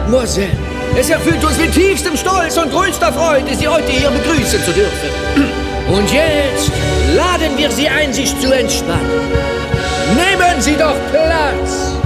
Mademoiselle, es erfüllt uns mit tiefstem Stolz und größter Freude, Sie heute hier begrüßen zu dürfen. Und jetzt laden wir Sie ein, sich zu entspannen. Nehmen Sie doch Platz!